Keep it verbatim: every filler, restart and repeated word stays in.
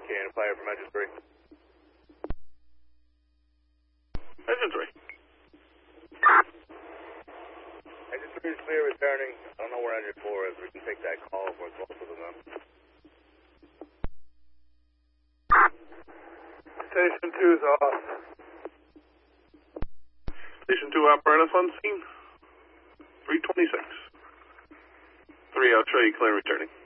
Canyon Fire from Engine three. Engine three. Engine three is clear, returning. I don't know where Engine four is. We can take that call if we're close to them now. Station two is off. Station two apparatus on scene. three twenty-six. three, I'll show you clear returning.